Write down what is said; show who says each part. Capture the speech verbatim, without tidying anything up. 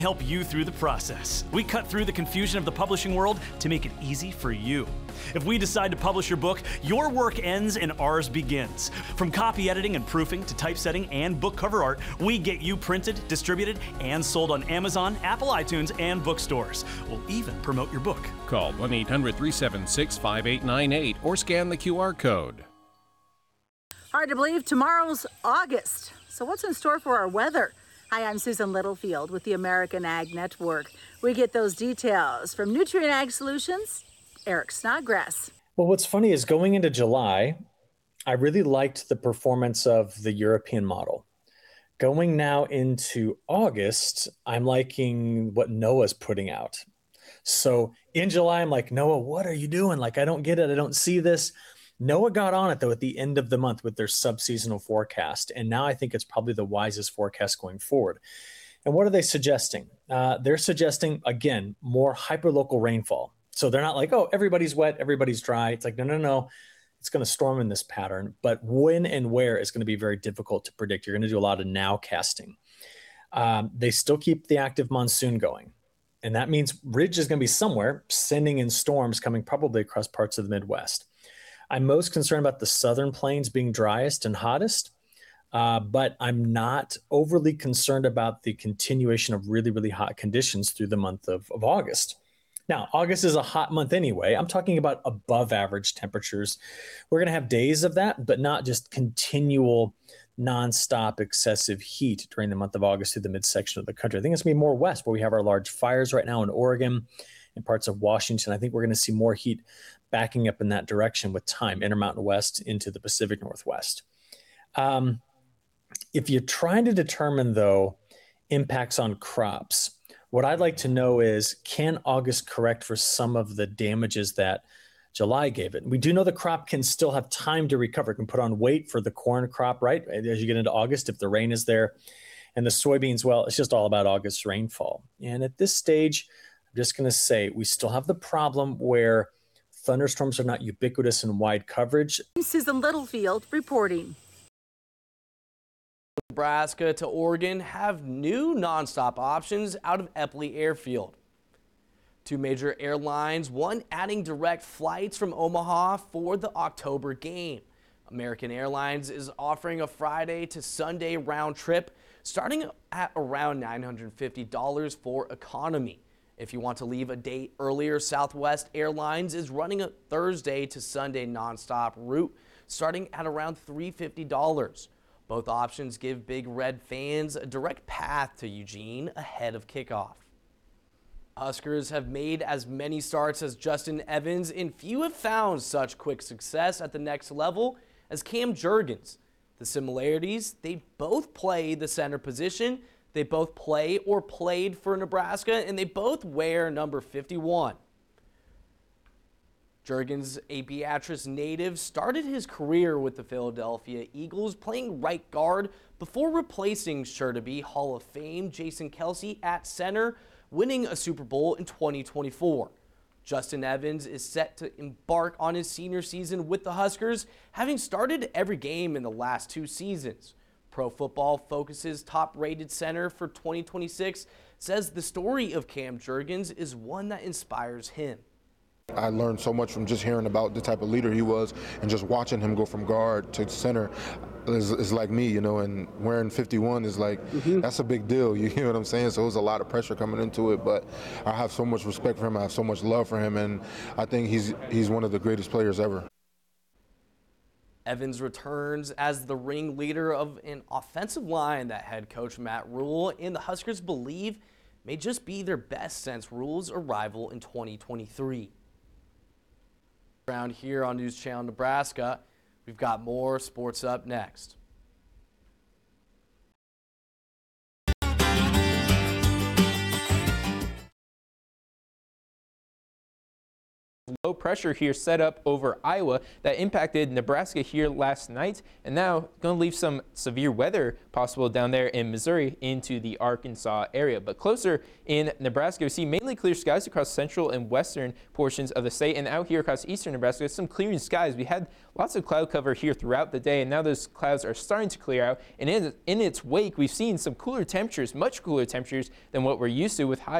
Speaker 1: Help you through the process. We cut through the confusion of the publishing world to make it easy for you. If we decide to publish your book, your work ends and ours begins. From copy editing and proofing to typesetting and book cover art, we get you printed, distributed, and sold on Amazon, Apple iTunes, and bookstores. We'll even promote your book.
Speaker 2: Call one eight hundred, three seven six, five eight nine eight or scan the Q R code.
Speaker 3: Hard to believe tomorrow's August. So what's in store for our weather? Hi, I'm Susan Littlefield with the American Ag Network. We get those details from Nutrient Ag Solutions, Eric Snodgrass.
Speaker 4: Well, what's funny is going into July, I really liked the performance of the European model. Going now into August, I'm liking what NOAA's putting out. So in July, I'm like, NOAA, what are you doing? Like, I don't get it. I don't see this. NOAA got on it, though, at the end of the month with their subseasonal forecast. And now I think it's probably the wisest forecast going forward. And what are they suggesting? Uh, they're suggesting, again, more hyperlocal rainfall. So they're not like, oh, everybody's wet, everybody's dry. It's like, no, no, no. It's going to storm in this pattern. But when and where is going to be very difficult to predict. You're going to do a lot of nowcasting. Um, they still keep the active monsoon going. And that means ridge is going to be somewhere sending in storms coming probably across parts of the Midwest. I'm most concerned about the southern plains being driest and hottest, uh, but I'm not overly concerned about the continuation of really, really hot conditions through the month of, of August. Now, August is a hot month anyway. I'm talking about above average temperatures. We're going to have days of that, but not just continual, nonstop, excessive heat during the month of August through the midsection of the country. I think it's going to be more west, where we have our large fires right now in Oregon and parts of Washington. I think we're going to see more heat backing up in that direction with time, Intermountain West into the Pacific Northwest. Um, if you're trying to determine, though, impacts on crops, what I'd like to know is, can August correct for some of the damages that July gave it? We do know the crop can still have time to recover. It can put on weight for the corn crop, right? As you get into August, if the rain is there. And the soybeans, well, it's just all about August rainfall. And at this stage, I'm just going to say we still have the problem where thunderstorms are not ubiquitous in wide coverage.
Speaker 3: Susan Littlefield reporting.
Speaker 5: Nebraska to Oregon have new nonstop options out of Eppley Airfield. Two major airlines, one adding direct flights from Omaha for the October game. American Airlines is offering a Friday to Sunday round trip starting at around nine hundred fifty dollars for economy. If you want to leave a day earlier, Southwest Airlines is running a Thursday to Sunday nonstop route starting at around three hundred fifty dollars. Both options give Big Red fans a direct path to Eugene ahead of kickoff. Huskers have made as many starts as Justin Evans, and few have found such quick success at the next level as Cam Jurgens. The similarities, they both play the center position. They both play or played for Nebraska, and they both wear number fifty-one. Jurgens, a Beatrice native, started his career with the Philadelphia Eagles playing right guard before replacing sure-to-be Hall of Fame Jason Kelce at center, winning a Super Bowl in twenty twenty-four. Justin Evans is set to embark on his senior season with the Huskers, having started every game in the last two seasons. Pro Football Focus's top-rated center for twenty twenty-six says the story of Cam Jurgens is one that inspires him.
Speaker 6: I learned so much from just hearing about the type of leader he was, and just watching him go from guard to center is, is like me, you know, and wearing fifty-one is like, mm-hmm. That's a big deal, you hear what I'm saying? So it was a lot of pressure coming into it, but I have so much respect for him, I have so much love for him, and I think he's, he's one of the greatest players ever.
Speaker 5: Evans returns as the ringleader of an offensive line that head coach Matt Rhule and the Huskers believe may just be their best since Rhule's arrival in twenty twenty-three. Around here on News Channel Nebraska, we've got more sports up next.
Speaker 7: low pressure here set up over Iowa that impacted Nebraska here last night, and now going to leave some severe weather possible down there in Missouri into the Arkansas area. But closer in Nebraska, we see mainly clear skies across central and western portions of the state, and out here across eastern Nebraska, some clearing skies. We had lots of cloud cover here throughout the day, and now those clouds are starting to clear out, and in, in its wake, we've seen some cooler temperatures, much cooler temperatures than what we're used to, with high